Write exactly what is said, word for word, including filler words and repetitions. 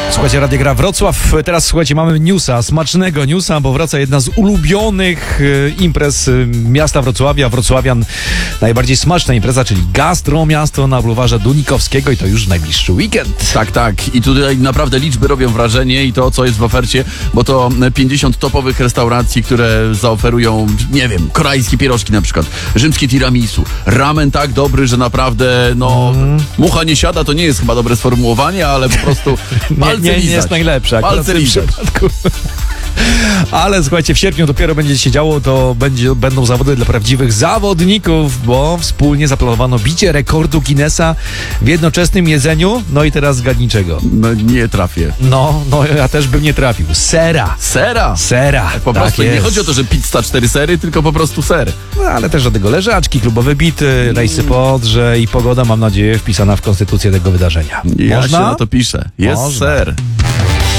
Słuchajcie, Radio Gra Wrocław. Teraz słuchajcie, mamy newsa, smacznego newsa, bo wraca jedna z ulubionych e, imprez e, miasta Wrocławia, wrocławian. Najbardziej smaczna impreza, czyli Gastro Miasto na bulwarze Dunikowskiego i to już w najbliższy weekend. Tak, tak. I tutaj naprawdę liczby robią wrażenie i to, co jest w ofercie, bo to pięćdziesiąt topowych restauracji, które zaoferują, nie wiem, korejskie pierożki na przykład, rzymskie tiramisu, ramen tak dobry, że naprawdę, no, mm. mucha nie siada, to nie jest chyba dobre sformułowanie, ale po prostu palce nie, nie, nie jest najlepsze. Palce w tym przypadku. Ale słuchajcie, w sierpniu dopiero będzie się działo, to będzie, będą zawody dla prawdziwych zawodników, bo wspólnie zaplanowano bicie rekordu Guinnessa w jednoczesnym jedzeniu. No i teraz zgadnij czego. No nie trafię. No, no ja też bym nie trafił. Sera. Sera? Sera. Po tak prostu jest. nie chodzi o to, że pizza cztery sery, tylko po prostu ser. No, ale też do tego leżaczki, klubowe bity, rejsy po Odrze i pogoda, mam nadzieję, wpisana w konstytucję tego wydarzenia. Ja Można? się na to piszę. Jest Można. ser.